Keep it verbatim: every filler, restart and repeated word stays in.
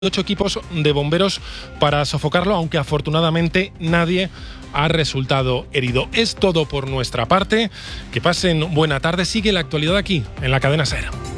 Ocho equipos de bomberos para sofocarlo, aunque afortunadamente nadie ha resultado herido. Es todo por nuestra parte. Que pasen buena tarde. Sigue la actualidad aquí, en la Cadena SER.